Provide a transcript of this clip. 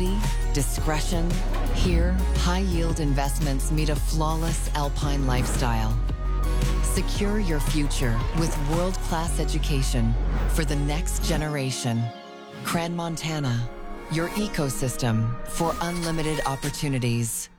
Stability, discretion. Here, high-yield investments meet a flawless alpine lifestyle. Secure your future with world-class education for the next generation. Crans-Montana, your ecosystem for unlimited opportunities.